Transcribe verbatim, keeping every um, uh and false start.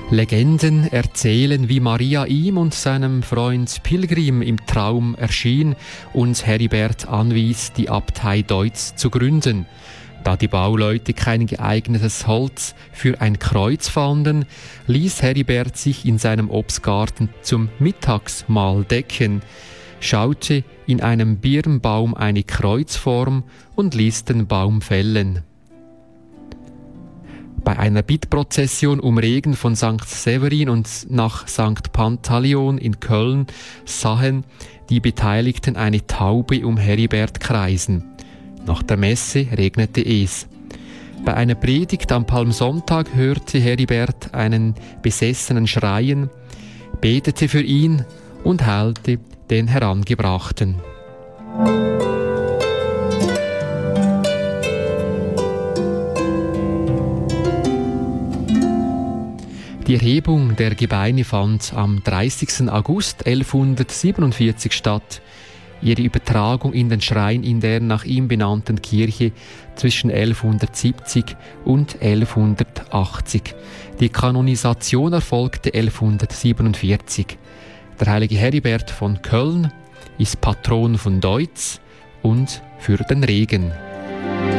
Legenden erzählen, wie Maria ihm und seinem Freund Pilgrim im Traum erschien und Heribert anwies, die Abtei Deutz zu gründen. Da die Bauleute kein geeignetes Holz für ein Kreuz fanden, ließ Heribert sich in seinem Obstgarten zum Mittagsmahl decken, schaute in einem Birnbaum eine Kreuzform und ließ den Baum fällen. Bei einer Bittprozession um Regen von Sankt Severin und nach Sankt Pantaleon in Köln sahen die Beteiligten eine Taube um Heribert kreisen. Nach der Messe regnete es. Bei einer Predigt am Palmsonntag hörte Heribert einen Besessenen schreien, betete für ihn und heilte den Herangebrachten. Die Erhebung der Gebeine fand am dreißigsten August elfhundertsiebenundvierzig statt. Ihre Übertragung in den Schrein in der nach ihm benannten Kirche zwischen elfhundertsiebzig und elfhundertachtzig. Die Kanonisation erfolgte elfhundertsiebenundvierzig. Der heilige Heribert von Köln ist Patron von Deutz und für den Regen.